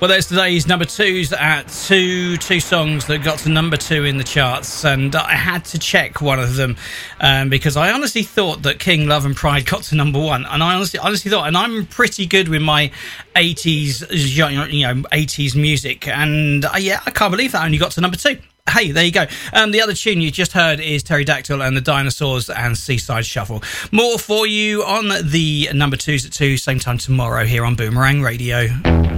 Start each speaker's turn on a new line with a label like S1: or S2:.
S1: Well, there's today's number twos at two songs that got to number 2 in the charts, and I had to check one of them because I honestly thought that King, Love and Pride got to number 1, and I honestly thought, and I'm pretty good with my 80s, 80s music, and I can't believe that only got to number 2. Hey, there you go. The other tune you just heard is Pterodactyl and the Dinosaurs and Seaside Shuffle. More for you on the number 2s at 2, same time tomorrow here on Boomerang Radio.